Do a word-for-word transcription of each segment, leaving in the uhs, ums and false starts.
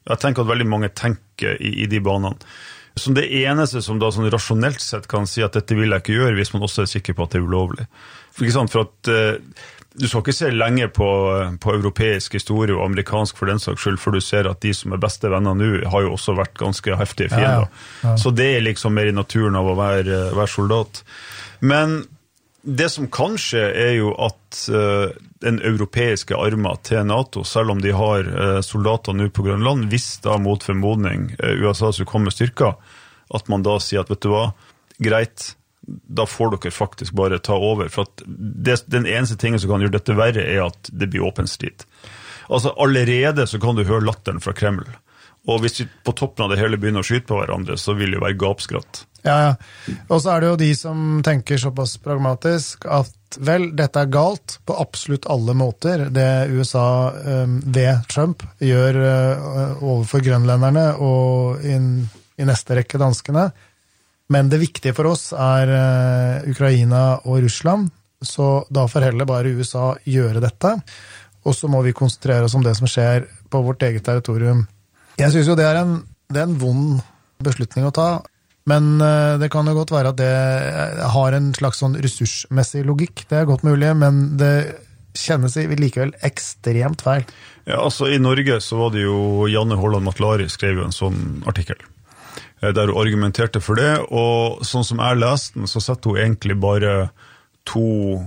Jeg tenker at veldig mange tenker i, i de banene. Som det eneste som da sånn rasjonelt sett kan si at dette vil jeg ikke gjøre, hvis man også er sikker på at det er ulovlig. For, ikke sant? For at uh, du skal ikke se lenge på, på europeisk historie og amerikansk for den saks skyld, for du ser at de som er beste venner nå har jo også vært ganske heftige fiender. Ja, ja. Ja. Så det er liksom mer i naturen av å være, være soldat. Men det som kan skje er jo at uh, den europeiske arma til NATO, selv om de har uh, soldater nå på Grønland, hvis da mot formodning uh, U S A som kommer styrker, at man da sier at vet du hva, greit, da får dere faktisk bare ta over, for at det, den eneste tingen som kan gjøre dette verre er at det blir åpen strid. Altså allerede så kan du høre latteren fra Kreml, og hvis vi på toppen av det hele begynner å skyte på hverandre, så vil det jo være gapskratt. Ja, ja. Og så er det jo de som tenker såpass pragmatisk at vel, dette er galt på absolutt alle måter, det U S A um, ved Trump gjør uh, overfor grønlenderne og in, i neste rekke danskene. Men det viktige for oss er uh, Ukraina og Russland, så da får heller bare U S A gjøre dette, og så må vi konsentrere oss om det som skjer på vårt eget territorium. Jeg synes jo det er en, det er en vond beslutning å ta, men uh, det kan jo godt være at det har en slags sånn ressursmessig logikk, det er godt mulig, men det kjennes likevel ekstremt feil. Ja, altså i Norge så var det jo Janne Holland Matlari skrev jo en sånn artikkel, der hun argumenterte for det, og sånn som jeg leste den, så setter hun egentlig bare to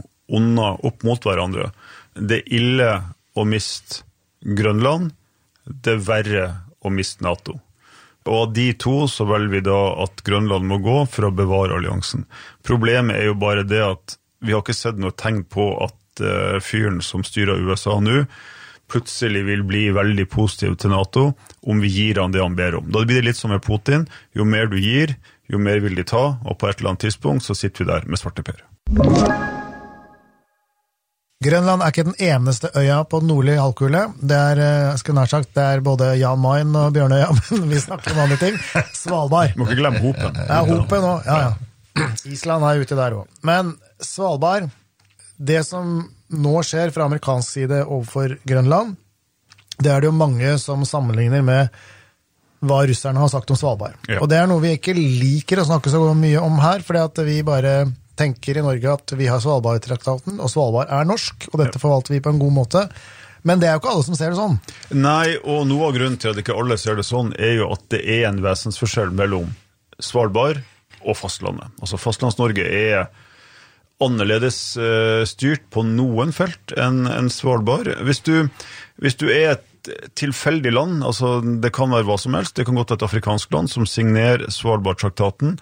onder opp mot hverandre. Det er ille å miste Grønland, det er verre å miste NATO. Og av de to så velger vi da at Grønland må gå for å bevare alliansen. Problemet er jo bare det at vi har ikke sett noe tegn på at uh, fyren som styrer U S A nå, plutselig vil bli veldig positiv til NATO om vi gir han det han ber om. Da blir det litt som med Putin. Jo mer du gir, jo mer vil de ta, og på et eller annet tidspunkt så sitter vi der med svarteper. Grønland er ikke den eneste øya på den nordlige halvkule. Det er, jeg skal nær sagt, det er både Jan Mayen og Bjørnøya, men vi snakker om andre ting. Svalbard. Må ikke glemme Hopen. Ja, Hopen også, ja, ja. Island er ute der også. Men Svalbard, det som nå skjer fra amerikansk side overfor Grønland, det er det jo mange som sammenligner med hva russerne har sagt om Svalbard. Ja. Og det er noe vi ikke liker å snakke så mye om her, fordi at vi bare tenker i Norge at vi har Svalbard-traktaten, og Svalbard er norsk, og dette forvalter vi på en god måte. Men det er jo ikke alle som ser det sånn. Nei, og noe av grunnen til at ikke alle ser det sånn, er jo at det er en vesensforskjell mellom Svalbard og fastlandet. Altså Fastlands-Norge er annerledes uh, styrt på noen felt enn en Svalbard. Hvis du, hvis du er et tilfeldig land, altså det kan være hva som helst, det kan godt være et afrikansk land som signerer Svalbard-traktaten,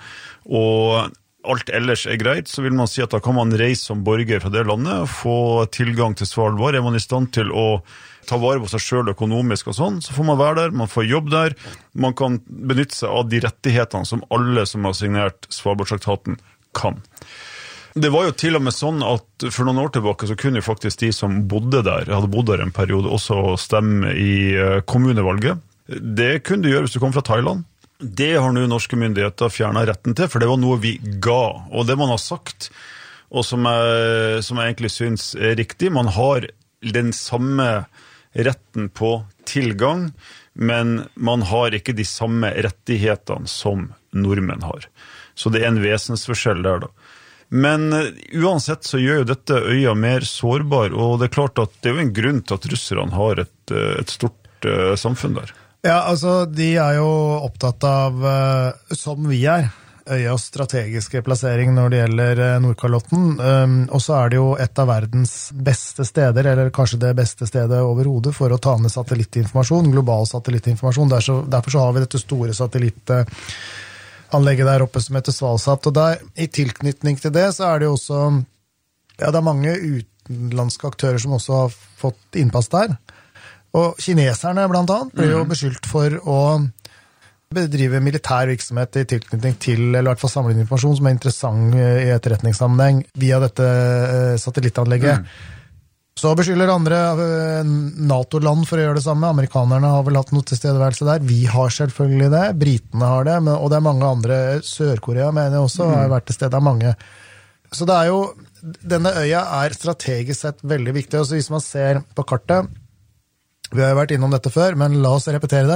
og alt ellers er greit, så vil man si at da kan man reise som borger fra det landet, få tilgang til Svalbard, er man i stand til å ta vare på seg selv økonomisk og sånn, så får man være der, man får jobb der, man kan benytte seg av de rettighetene som alle som har signert Svalbard-traktaten kan. Det var jo til og med sånn at for noen år tilbake så kunne jo faktisk de som bodde der, hadde bodd der en periode, også stemme i kommunevalget. Det kunne du gjøre hvis du kom fra Thailand. Det har nå norske myndigheter fjernet retten til, for det var noe vi ga. Og det man har sagt, og som jeg, som jeg egentlig synes er riktig, man har den samme retten på tilgang, men man har ikke de samme rettighetene som nordmenn har. Så det er en vesensforskjell der da. Men uansett så gjør jo dette øya mer sårbar, og det er klart at det er jo en grunn til at russerne har et, et stort uh, samfunn der. Ja, altså de er jo opptatt av, uh, som vi er, øyas strategiske plassering når det gjelder uh, Nordkalotten, um, og så er det jo et av verdens beste steder, eller kanskje det beste stedet overhodet for å ta med satellittinformasjon, global satellittinformasjon. Derfor, derfor så har vi dette store satellittanlegget der oppe som heter Svalsat, og der, i tilknytning til det så er det jo også, ja, det er mange utenlandske aktører som også har fått innpass der. Og kineserne blant annet ble jo beskyldt for å bedrive militær virksomhet i tilknytning til, eller i hvert fall samle informasjon som er interessant i etterretningssammenheng via dette satellittanlegget. Mm. Så beskylder andre NATO-land for å gjøre det samme. Amerikanerne har vel hatt noe tilstedeværelse der. Vi har selvfølgelig det. Britene har det, og det er mange andre. Sør-Korea mener jeg også, mm. har vært til stede av mange. Så det er jo, denne øya er strategisk sett veldig viktig. Og så hvis man ser på kartet, vi har jo vært innom dette før, men la oss repetere det.